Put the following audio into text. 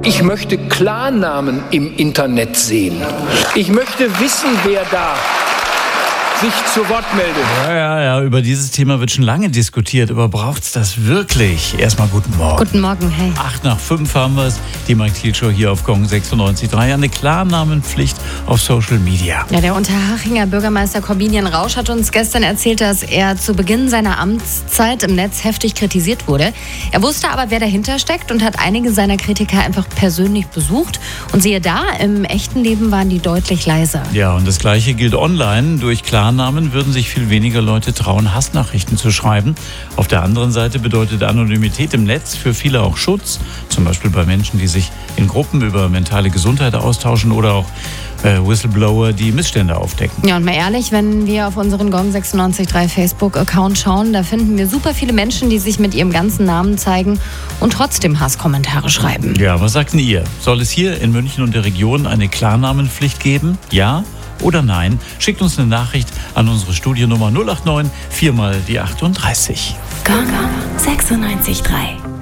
Ich möchte Klarnamen im Internet sehen. Ich möchte wissen, wer da sich zu Wort meldet. Ja, über dieses Thema wird schon lange diskutiert, aber braucht's das wirklich? Erstmal guten Morgen. Guten Morgen, hey. 8:05 haben wir es, die Mike Thiel Show hier auf Gong 96.3. Eine Klarnamenpflicht auf Social Media. Ja, der Unterhachinger Bürgermeister Corbinian Rausch hat uns gestern erzählt, dass er zu Beginn seiner Amtszeit im Netz heftig kritisiert wurde. Er wusste aber, wer dahinter steckt und hat einige seiner Kritiker einfach persönlich besucht. Und siehe da, im echten Leben waren die deutlich leiser. Ja, und das Gleiche gilt online. Durch Klarnamen würden sich viel weniger Leute trauen, Hassnachrichten zu schreiben. Auf der anderen Seite bedeutet Anonymität im Netz für viele auch Schutz. Zum Beispiel bei Menschen, die sich in Gruppen über mentale Gesundheit austauschen oder auch Whistleblower, die Missstände aufdecken. Ja, und mal ehrlich, wenn wir auf unseren Gong 96.3 Facebook-Account schauen, da finden wir super viele Menschen, die sich mit ihrem ganzen Namen zeigen und trotzdem Hasskommentare schreiben. Ja, was sagt denn ihr? Soll es hier in München und der Region eine Klarnamenpflicht geben? Ja oder nein? Schickt uns eine Nachricht an unsere Studienummer 089 4 mal die 38. Gong 96.3